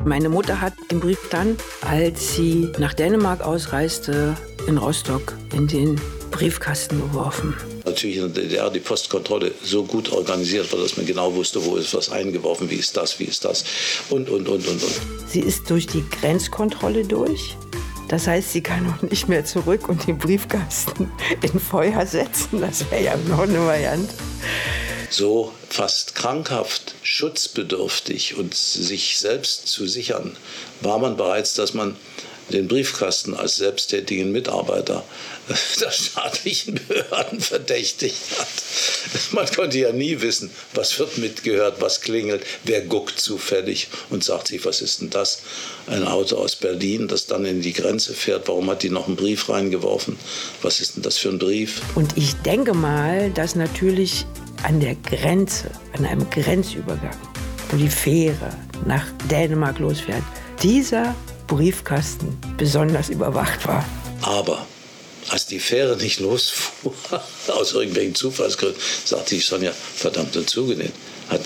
Meine Mutter hat den Brief dann, als sie nach Dänemark ausreiste, in Rostock in den Briefkasten geworfen. Natürlich in der DDR die Postkontrolle so gut organisiert war, dass man genau wusste, wo ist was eingeworfen, wie ist das und. Sie ist durch die Grenzkontrolle durch. Das heißt, sie kann auch nicht mehr zurück und den Briefkasten in Feuer setzen. Das wäre ja noch eine Variante. So fast krankhaft, schutzbedürftig und sich selbst zu sichern, war man bereits, dass man den Briefkasten als selbsttätigen Mitarbeiter der staatlichen Behörden verdächtigt hat. Man konnte ja nie wissen, was wird mitgehört, was klingelt, wer guckt zufällig und sagt sich, was ist denn das? Ein Auto aus Berlin, das dann in die Grenze fährt, warum hat die noch einen Brief reingeworfen? Was ist denn das für ein Brief? Und ich denke mal, dass natürlich an der Grenze, an einem Grenzübergang, wo die Fähre nach Dänemark losfährt, dieser Briefkasten besonders überwacht war. Aber als die Fähre nicht losfuhr, aus irgendwelchen Zufallsgründen, sagte ich, Sonja, verdammt und zugenäht.